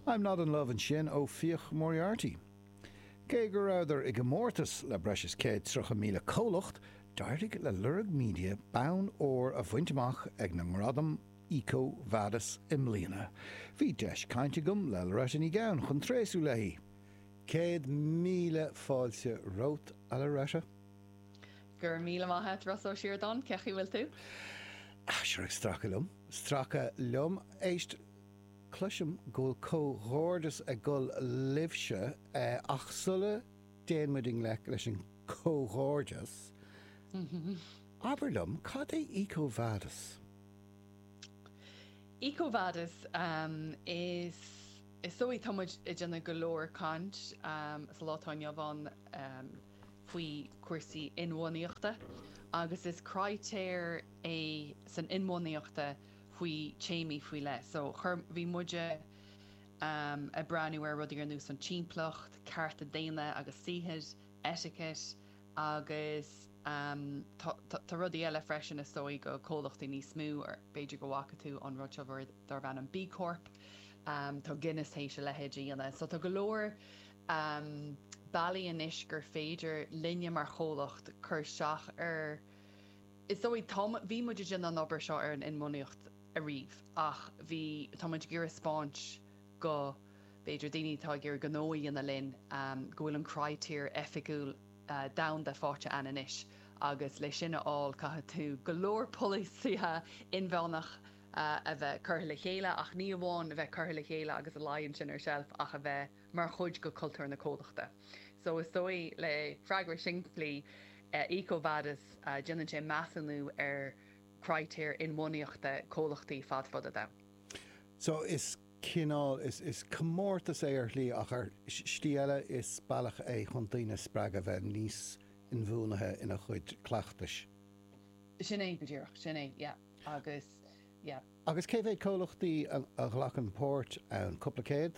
I'm not in love and sin ó Fíoch Moriarty. Cé gur rather ag gomórtas le breis céad trocha míle cólacht, dardig le lurg media baun or a bhainteach ag na mradam eco vadas imlíana. Bhí deis cainte gom le rasin í gaan chun tréasú leihí. Céad míle fáilte rót a le rasa? Gur míle maithe Rosso Siardon, cechi bhfuil tú? Sure stracha lum. Stracha lum éist cluisiom gul cóghordas a gul livse ach sulle déanmuiding leis an cóghordas. Aberlum, cad é eco-vadas? Eco-vadas is sóí támuid I dhéanna go leor cant is látáine bhain faoi cuasaí inmhaíochta agus is craitéir é san inmhaíochta faoi téimi faoi le. So bhí muide a breanúir rudí ar nús an timplacht, carta déine agus síhead, etiquette agus tá rudí eile freisin is sóí go cólachtaí níos smú ar beidir go bhacha tú an rudseabhar dar bhean an B Corp. Tá Guinness hééis se lehéidí ana. So tá go leor bailí inis gur féidir linne mar cholacht chur seach ar is dóí bhí muidir sin an obair seo ar an inmhaíocht a riomh ach bhí támuid gur spáint go beidir daoine tá gur gnóí ina linn go bhfuil an craitír efigiúil down de fáte an inis agus lei sinna áil caithe tú go leor polísíthe inbhenach a bheith curtha le chéile ach ní amháin a bheith curtha le chéile agus a laonn sin ar shelf ach a bheith mar chuid go cultúr na códachta. So is dói le freigra siimplí eco-vadas déanann sé measanú ar craitéir inmhaíochta cólachtaí fad fada da. So is cinál is comórtas é ar lí ach ar stíile is bailach é chun daoine spreag a bheith níos inmhúnathe ina chuid cleachtais. Sin é go ddíireach, sin é, agus, Agus cé bhéh cólachtaí a ghlachan pórt an cúpla céad?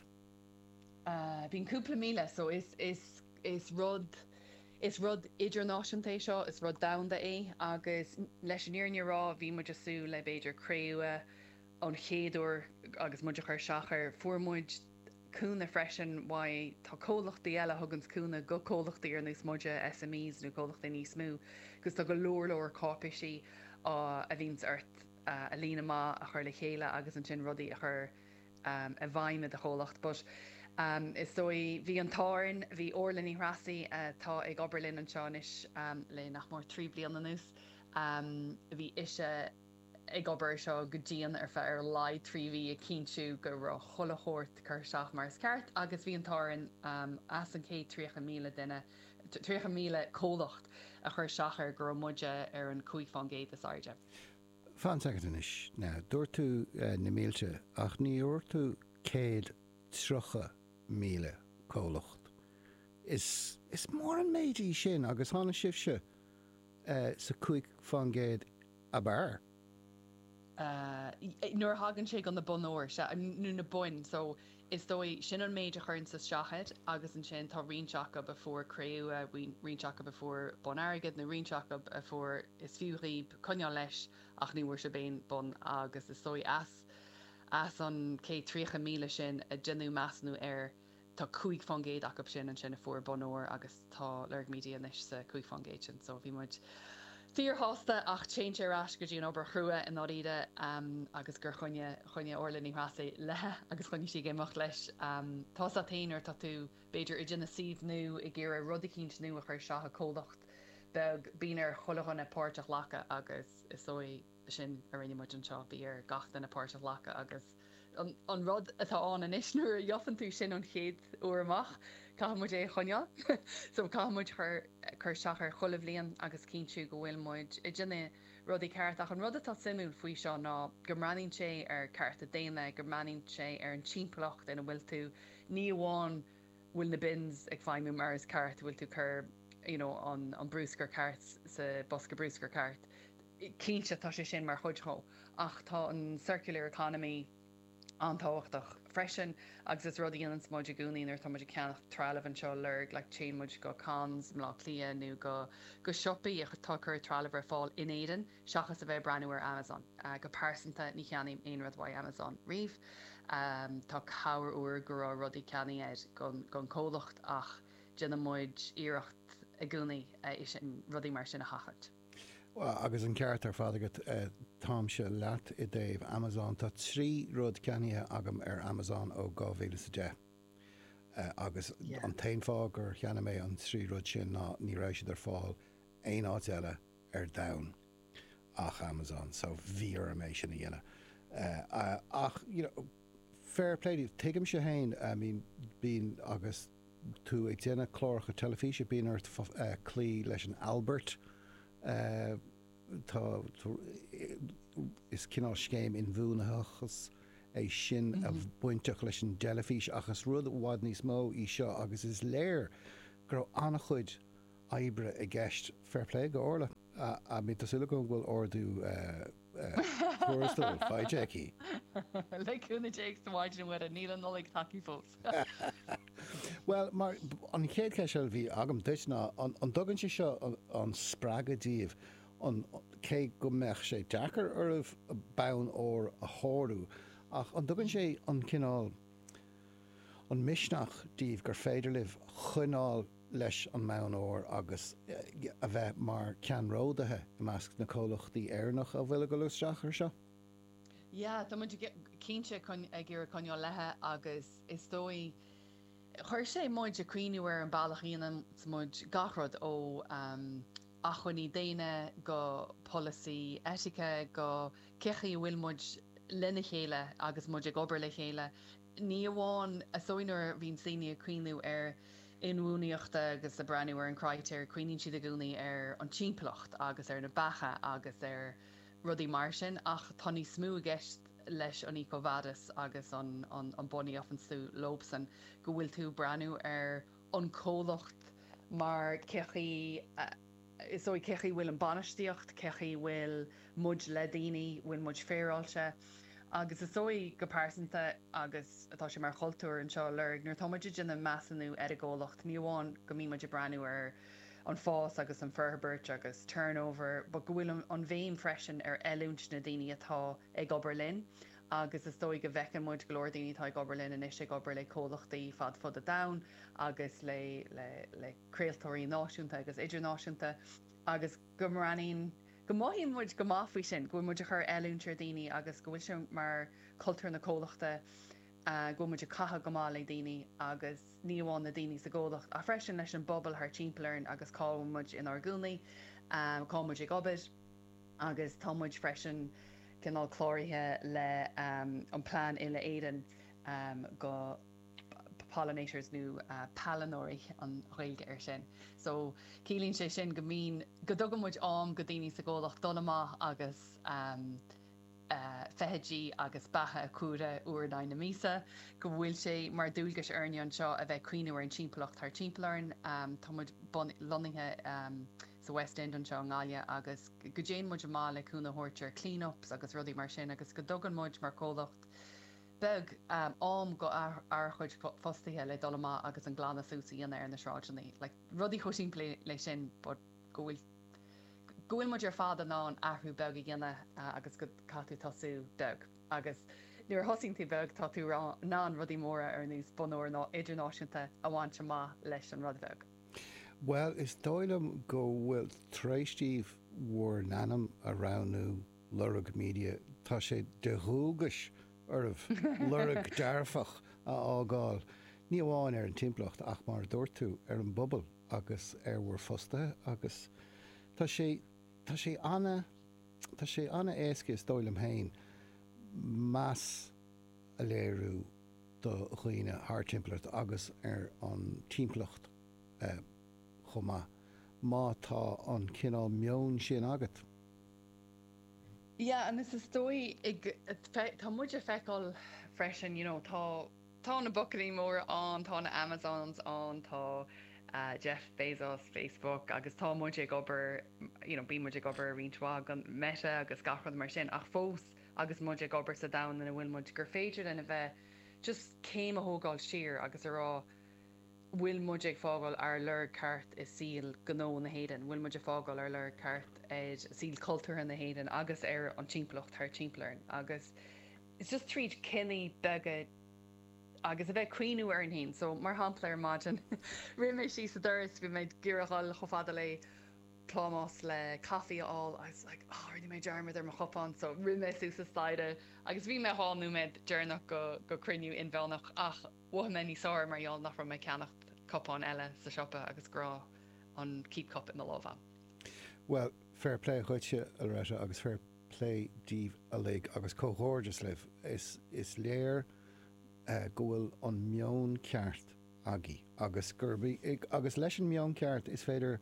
Bhín cúpla míle, so is rud idirnáisiúnta seo, is rud damda é, agus leis an iarne rá bhí muid asú le beidir créua an chéadúir agus muidir chuir seachar fuairmuid cúna freisin why tá cólachtaí eile thugans cúna go cólachtaí ar níos muide SMEs nó cólachtaí níos smú, gus tá go leor cápaisí a bhíns ort a lína má a chur le chéile agus an sin rudaí a chur a bhaime a cholacht. But is dói bhí an táirn, bhí orlaní rasaí tá ag Oberlin an seánis le nach mór 3 bliain an nús. Bhí ise ag obair seo go dtíon ar fear lai 3V a cínsú go ra cholahort chur seach mar ceart agus bhí an táirn as an cé 3,000 duine 3,000 cólacht a chur seachar gur muide ar an cúig fan géad is airde. Fan second-inis. Now, dúir tú na mílte ach ní úir tú céad trocha míle cólacht. Is mór an méidí sin agus hána sibse sa cúig fan géad a bar? Nuair hagann sé gan na bonóir se nu na buin, so is dói sin an méid a churn sa seachaid agus an sin tá rionseacha before créú rionseacha before bon airgid na rionseacha before is fiúríb coneá leis ach níhuair se béin bon agus is dói as an cé 3,000 sin a genú measnú ar tá cúig fan géad ach sin an sin a fuair bonóir agus tá lerg media inis sa cúig fan géad sin, so bhí muid Fíor hásta ach change arás go dtíon obair chrua in áíide agus gur chuine orlaní rasaí le agus chuine si géimeach leis tá a taonar tá tú beidir i dna siomh nu i ggéar rudicínt nu a chur seatha cólacht beg bíar cholachanna páirteach lecha agus is sói sin a rinne mu an seo bí ar gachtain na páirteach lecha agus an rud atá an inis nuair jofann tú sin an chéad uair amach Camuid é choneal, so camuid chur seachar cholah bliain agus cínsú go bhfuil muid i dine rudí ceart ach an rud atá simú faoi seo ná gur mraíonn sé ar carta déine, gur mraíonn sé ar an timplacht ina bhfuil tú ní amháin bhfuil na bins ag feimú mar is ceart bhfuil tú chur an brúscar ceart sa bosca brúscar ceart. Cínse tá sé sin mar chuidthó ach tá an circular economy antáhachtach freisin agus is rudí an smuid gúnaí ar tá muid ceannach trealah an seo lurg le té muid go cans mlá lia nó go siopaí a tuchar trealah ar fáil in éan seachas a bheith breanú ar Amazon go pásanta ní cheannaí aon rudhhaid Amazon riomh tá cabhar uair go rá rudí ceannaí gon cólacht ach déanana muid iirecht a gúnaí is sin rudí mar sin a chachart. Well, agus an ceart ar fád agat tám se leat I déobh Amazon tá 3 rud ceannithe agam ar Amazon ó 2010. Agus an tain fá gur cheanna mé an 3 rud sin ná ní raibh siad ar fáil aon áit eile ar domhan ach Amazon, so bhíar a mééis sin a dhéine. Ach, fair play, tuigim se hain, bín agus tú ag déanana chlóracha telefíse bíon ar clí leis an Albert, is cinál scéim in bhúnachas é sin a buinteach leis an delafís agus rud bhád níos mó í seo agus is léir gur annach chuid oibre a gceist fair play go orla a mí tásúla go bhfuil ordú cuastal fáidéí. Leúna Jakes bhaid an bhfuir a níl an nolig taí fós. Well, mar an chéad ceisiil bhí agam duit ná an dogann sé seo an spragadíomh an cé go meach sé dechar armh bann ó a háú ach an dogann sé an cinál an misneach díomh gur féidir libh chunáil leis an meán óir agus a bheith mar ceanródathe I measc na cólachtaí airnach a bhfuil go lusteach ar seo? Ja, tá muid cínte ag gur chuneá lethe agus is dói chuir sé muid a cuiinúir an bailachíanam muid gachrod ó achuiní déine go policy etica go cechaí bhfuil muid lenne chéile agus muid ag obair le chéile. Ní amháin a sóinar bhín síní a cuiinú ar inúíochta agus a breanúir an creitir cuioín siad a gúnaí ar an timpplacht agus ar na bacha agus ar rudí mar sin ach tá ní smú gceist leis an ícóhhadas agus an buí af an sú lobsan go bhfuil tú breanú ar an cólacht mar cechaí is ó cechaí bhfuil an banistíocht cechaí bhfuil muid le daoine bhfuil muid féráilte agus is sóí go pásanta agus atá sé mar choultúir an seo lurg nuair táidir dina measanú ar a ggólacht ní amháin go mí muid breanú ar an fás agus an ferbert agus turnover, but go bhfuil an bhéim freisin ar eilúnt na daoine atá ag Oberlin agus is dói go bhecin muid glór daoine tá ag Oberlin in is ag obair le cólachtaí fad a da agus leréaltóirí náisiúnta agus idirnáisiúnta agus go maranín go maithíon muid go máfuí sin go muid a chur eilúntar daoine agus go bhfuil sin mar cultúr na cólachta go muid a catha go má le daoine agus ní amháin na daoine sa ggólacht a freisin leis an bobbal th timpplairn agus cámuid in ar gúnaí cámuid ag obair agus támuid freisin cinál chlóirithe le an plán ile éan go pollinators nó palinóirí an réilge ar sin. So cílíonn sé sin go mín go dogam muid am go daoine sa ggólacht donna maith agus fehedí agus batha a cuara uair na mísa go bhfuil sé mar dúilgus airne an seo a bheith cuiinú ar an timpplacht tar timpplairn támuid lonithe sa West End an seo an gáile agus go déan muid má le cúna hórtear clean-ups agus rudí mar sin agus go dogan muid mar cólacht beg am go ar chuid fostaithe le dolamá agus an glána súsaí ana ar na sráidnaí le rudí choisín lei sin bud go bhfuil muid ar fád ná an ahrú beg i gine agus go catú tasú deg agus nuair hosíntaí beg tá tú ná an rudí móra ar níos bonúir ná idirnáisiúnta a bhaintse má leis an rud beg. Well, is dóilem go bhfuil tréistíh mhór nanam a ránú lurg media tá sé de thuúgas armh lurg dearfach a ágáil. Ní amháin ar an timplacht ach mar dúirtú ar an bobbal agus ar bhfuir fostathe agus tá sé anna éasca is dóilem hain más a léirú do chuoine thar timplacht agus ar an timplacht chumá má tá an cinál meoin sin agat. Yeah, and this is dói tá muid a feicáil freisin, tá na bucadaí mór an, tá na Amazons an, tá Jeff Bezos, Facebook, agus tá muid ag obair, bí muid ag obair riontuá gan Meta agus gachrad mar sin ach fós agus muid ag obair sa dain na bhfuil muid gur féidir lena bheith just céim a thógáil siar agus ará bhfuil muid ag fágáil ar leir ceart is síl gnó na héidean, bhfuil muid ag fágáil ar leir ceart is síl cultúr na héidean agus ar an timplacht tar timpplairn agus it's just tríd cinní begad agus a bheith cuiinú ar an hain, so mar hampla ar maidin rimé sí sa doras bhí méid gíraáil chofada le plámás le caí all I was like rinne méid dearmid ar mar chopán, so rimé sú sa staide agus bhí me háú méid dearnach go criniú in bhenach ach bh me ní sáir marall nach from mé ceannacht copán eile sa siopa agus grá an keep cup in na láha. Well, fair play chuite a réise agus fair play díomh a lig agus cóhórdas libh is léir gohfuil an meon ceart agé agus gurbaí agus leis an meon ceart is féidir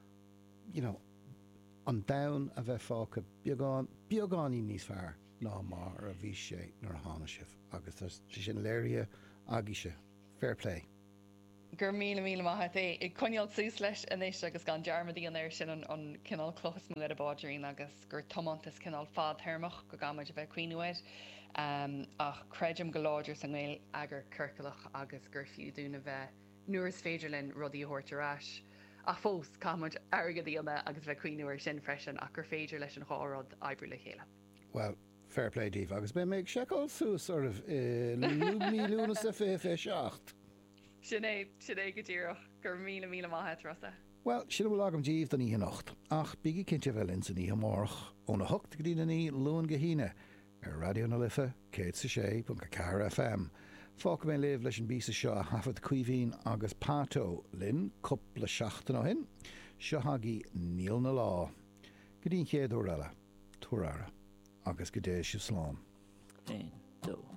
an dain a bheith fáca beagáí níos fearr ná mar a bhí sé nar hána sibh agus sin léirithe agéise fair play. Gur míle maithe é i coineal sús leis inéis agus gan dearmadí an air sin an cinál clochas mu a báidirín agus gur tomantas cinál fád thermach go gamuid a bheith cuioinúid ach creidim go láidir san ghil agur curcalach agus gur fiú dúna bheith nuair is féidir linn rudí a thuirteráis a fós cámuid airgadíanana agus bheith cuioinúir sin freisin ach gur féidir leis an hárád ebriú le chéile. Well, fair play díomh agus be méid seáil sús sort of lúna sa fé seacht. Sinné go dtíach gur míle maithe trasa. Well, sin bhfuil agam díomh don ihe nacht ach bíigi cinnte bheith linn san ihe mórch óna hocht go dtína ní lún go híine ar radio na lifa 106.4 FM. Fáca mé léomh leis an bísa seo a hafad cuihín agus pátó linn coppla seachtain ó hin, seo hagaí níl na lá. Go dtíon chéad ó eile, túrara, agus go dé sibh slán. 1, 2